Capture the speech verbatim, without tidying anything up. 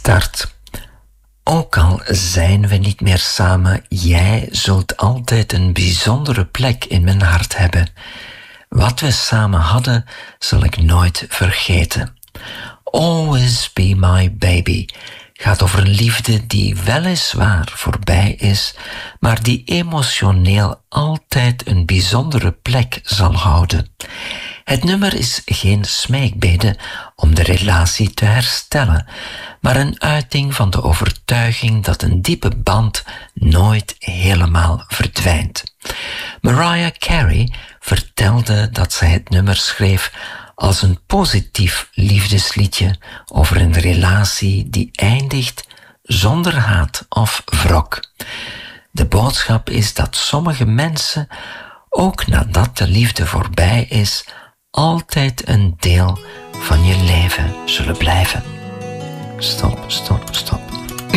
start. Ook al zijn we niet meer samen, jij zult altijd een bijzondere plek in mijn hart hebben. Wat we samen hadden, zal ik nooit vergeten. Always be my baby gaat over een liefde die weliswaar voorbij is, maar die emotioneel altijd een bijzondere plek zal houden. Het nummer is geen smeekbede om de relatie te herstellen, maar een uiting van de overtuiging dat een diepe band nooit helemaal verdwijnt. Mariah Carey vertelde dat zij het nummer schreef als een positief liefdesliedje over een relatie die eindigt zonder haat of wrok. De boodschap is dat sommige mensen, ook nadat de liefde voorbij is, altijd een deel van je leven zullen blijven. Stop, stop, stop.